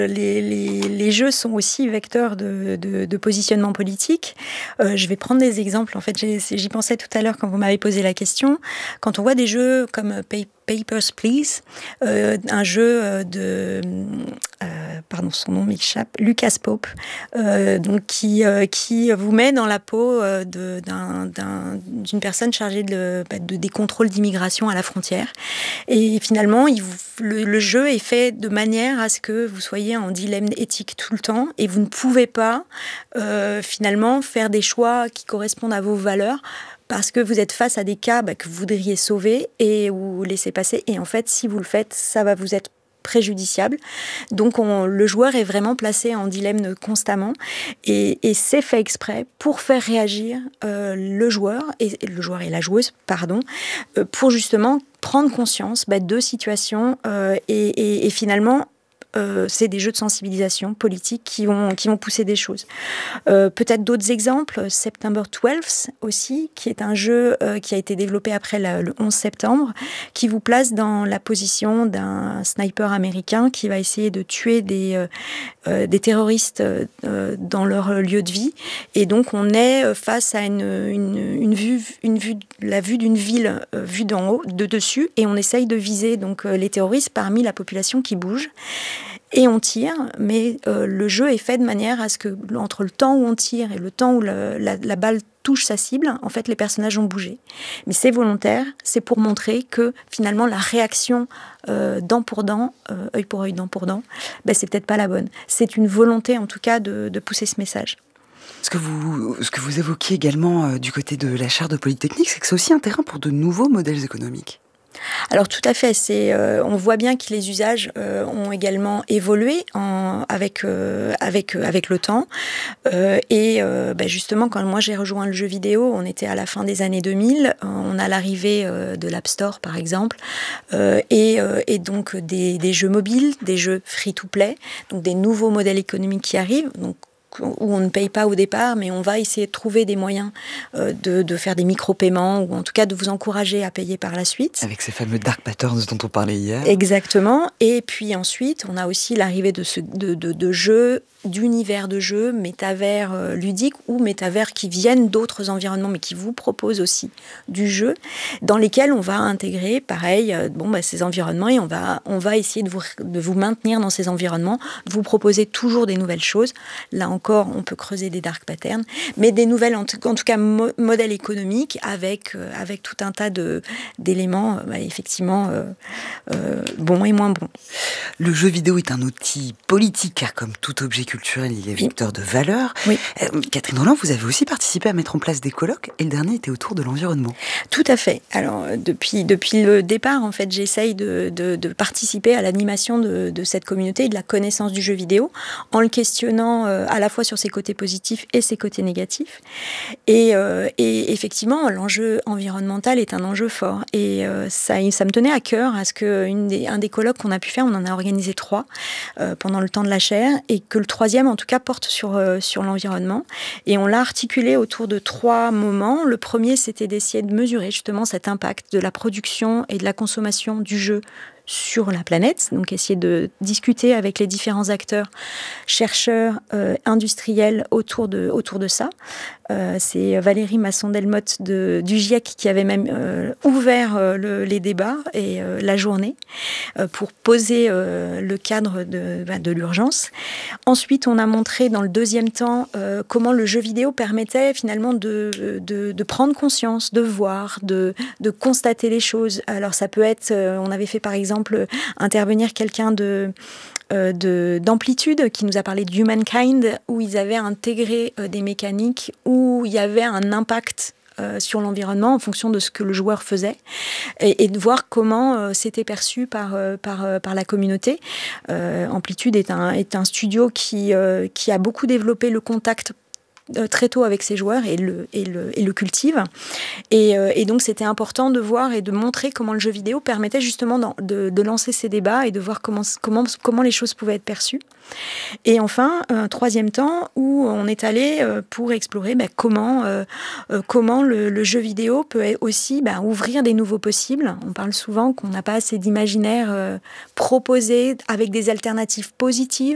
Les jeux sont aussi vecteurs de positionnement politique. Je vais prendre des exemples. En fait, j'y pensais tout à l'heure quand vous m'avez posé la question. Quand on voit des jeux comme Papers, Please, un jeu pardon, son nom m'échappe, Lucas Pope, donc qui vous met dans la peau d'une personne chargée des contrôles d'immigration à la frontière. Et finalement, le jeu est fait de manière à ce que vous soyez en dilemme éthique tout le temps et vous ne pouvez pas finalement faire des choix qui correspondent à vos valeurs parce que vous êtes face à des cas que vous voudriez sauver et vous laisser passer. Et en fait, si vous le faites, ça va vous être préjudiciable. Donc le joueur est vraiment placé en dilemme constamment et c'est fait exprès pour faire réagir le joueur et la joueuse, pour justement prendre conscience de situations et finalement c'est des jeux de sensibilisation politique qui vont pousser des choses. Peut-être d'autres exemples, September 12 aussi, qui est un jeu qui a été développé après le 11 septembre, qui vous place dans la position d'un sniper américain qui va essayer de tuer des terroristes dans leur lieu de vie. Et donc on est face à la vue d'une ville vue d'en haut, de dessus, et on essaye de viser donc les terroristes parmi la population qui bouge. Et on tire, mais le jeu est fait de manière à ce que, entre le temps où on tire et le temps où la balle touche sa cible, en fait, les personnages ont bougé. Mais c'est volontaire, c'est pour montrer que, finalement, la réaction dent pour dent, œil pour œil, dent pour dent, c'est peut-être pas la bonne. C'est une volonté, en tout cas, de pousser ce message. Ce que vous évoquiez également du côté de la chaire de Polytechnique, c'est que c'est aussi un terrain pour de nouveaux modèles économiques. Alors tout à fait, on voit bien que les usages ont également évolué avec le temps. Justement, quand moi j'ai rejoint le jeu vidéo, on était à la fin des années 2000, on a l'arrivée de l'App Store par exemple, et donc des jeux mobiles, des jeux free-to-play, donc des nouveaux modèles économiques qui arrivent. Donc, où on ne paye pas au départ, mais on va essayer de trouver des moyens de faire des micro-paiements, ou en tout cas de vous encourager à payer par la suite. Avec ces fameux dark patterns dont on parlait hier. Exactement. Et puis ensuite, on a aussi l'arrivée de jeux, d'univers de jeux, métavers ludiques ou métavers qui viennent d'autres environnements, mais qui vous proposent aussi du jeu, dans lesquels on va intégrer, pareil, ces environnements, et on va essayer de vous maintenir dans ces environnements, de vous proposer toujours des nouvelles choses. Là encore, on peut creuser des dark patterns, mais des nouvelles, en tout cas, modèles économiques avec tout un tas d'éléments, effectivement, bons et moins bons. Le jeu vidéo est un outil politique, car comme tout objet culturel, il est vecteur de valeurs. Oui. Catherine Rolland, vous avez aussi participé à mettre en place des colloques, et le dernier était autour de l'environnement. Tout à fait. Alors, depuis le départ, en fait, j'essaye de participer à l'animation de cette communauté et de la connaissance du jeu vidéo, en le questionnant à la fois sur ses côtés positifs et ses côtés négatifs. Et effectivement, l'enjeu environnemental est un enjeu fort. Et ça me tenait à cœur, à ce qu'un des colloques qu'on a pu faire, on en a organisé 3 pendant le temps de la chaire, et que le 3e, en tout cas, porte sur l'environnement. Et on l'a articulé autour de 3 moments. Le premier, c'était d'essayer de mesurer justement cet impact de la production et de la consommation du jeu sur la planète, donc essayer de discuter avec les différents acteurs, chercheurs, industriels autour de ça. C'est Valérie Masson-Delmotte du GIEC qui avait même ouvert les débats et la journée pour poser le cadre de l'urgence. Ensuite, on a montré dans le 2e temps comment le jeu vidéo permettait finalement de prendre conscience, de voir, de constater les choses. Alors ça peut être, on avait fait par exemple intervenir quelqu'un d'Amplitude qui nous a parlé de Humankind, où ils avaient intégré des mécaniques où il y avait un impact sur l'environnement en fonction de ce que le joueur faisait, et de voir comment c'était perçu par la communauté. Amplitude est un studio qui a beaucoup développé le contact très tôt avec ses joueurs et le cultive. Et donc, c'était important de voir et de montrer comment le jeu vidéo permettait justement de lancer ces débats et de voir comment les choses pouvaient être perçues. Et enfin, un 3e temps où on est allé pour explorer comment le jeu vidéo peut aussi ouvrir des nouveaux possibles. On parle souvent qu'on n'a pas assez d'imaginaire proposé avec des alternatives positives